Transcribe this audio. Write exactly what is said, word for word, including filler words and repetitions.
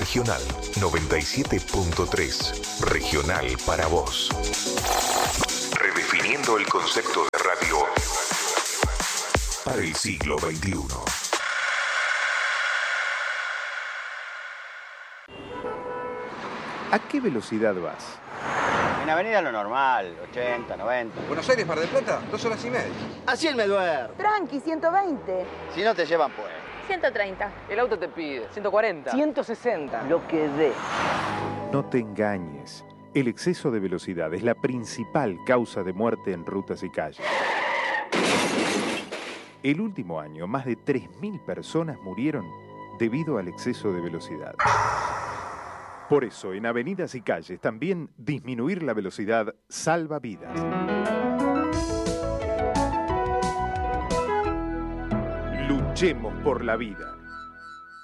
Regional noventa y siete punto tres. Regional para vos. Redefiniendo el concepto de radio para el siglo veintiuno. ¿A qué velocidad vas? En avenida lo normal, ochenta, noventa. Buenos Aires, Mar del Plata, dos horas y media. Así el me duermo. Tranqui, ciento veinte. Si no te llevan, pues. ciento treinta. El auto te pide ciento cuarenta. ciento sesenta. Lo que dé. No te engañes. El exceso de velocidad es la principal causa de muerte en rutas y calles. El último año, más de tres mil personas murieron debido al exceso de velocidad. Por eso, en avenidas y calles, también disminuir la velocidad salva vidas. Luchemos por la vida.